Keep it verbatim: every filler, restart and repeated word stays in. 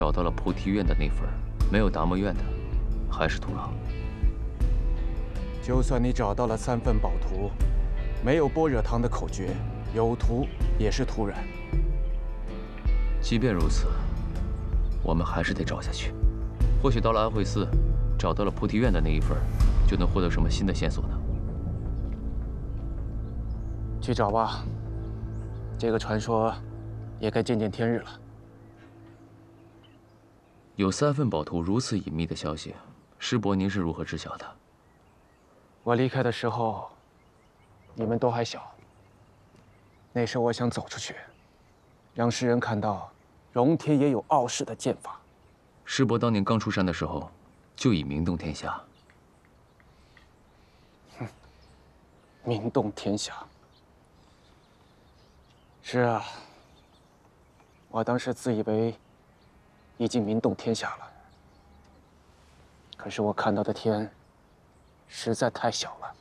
找到了菩提院的那份，没有达摩院的，还是徒劳。 就算你找到了三份宝图，没有般若堂的口诀，有图也是徒然。 即便如此，我们还是得找下去。或许到了安慧寺，找到了菩提院的那一份，就能获得什么新的线索呢？ 去找吧。这个传说也该见见天日了。 有三份宝图如此隐秘的消息，师伯您是如何知晓的？ 我离开的时候，你们都还小。那时我想走出去，让世人看到荣天也有傲世的剑法。 师伯当年刚出山的时候，就已名动天下。 哼，名动天下。是啊，我当时自以为。 已经名动天下了，可是我看到的天实在太小了。